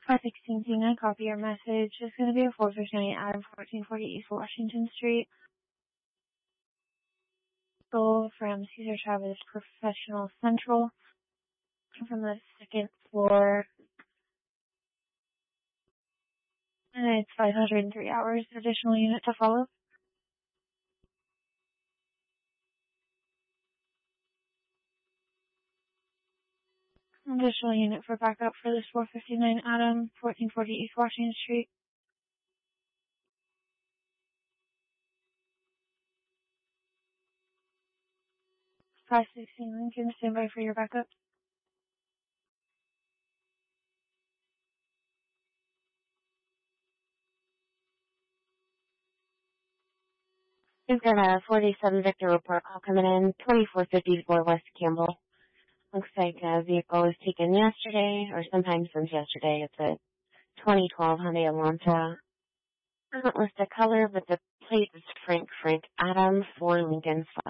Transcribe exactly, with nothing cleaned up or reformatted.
five sixteen T nine, copy your message. It's going to be a four fifty-nine Adam, fourteen forty East Washington Street. Go from Cesar Chavez Professional Central. From the second floor. And it's five hundred three hours. Additional unit to follow. Additional unit for backup for this four fifty-nine Adam, fourteen forty East Washington Street. five sixteen Lincoln, stand by for your backup. We've got a forty-seven Victor report call coming in, twenty-four fifty-four West Campbell. Looks like a vehicle was taken yesterday, or sometime since yesterday. It's a twenty twelve Hyundai Elantra. I don't list the color, but the plate is Frank Frank Adam for Lincoln